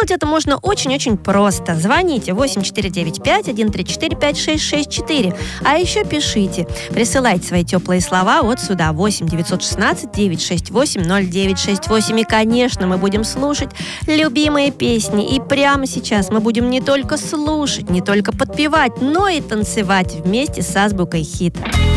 Сделать это можно очень-очень просто. Звоните 8495-134-5664. А еще пишите. Присылайте свои теплые слова вот сюда. 8-916-968-0968. И, конечно, мы будем слушать любимые песни. И прямо сейчас мы будем не только слушать, не только подпевать, но и танцевать вместе с Азбукой Хит.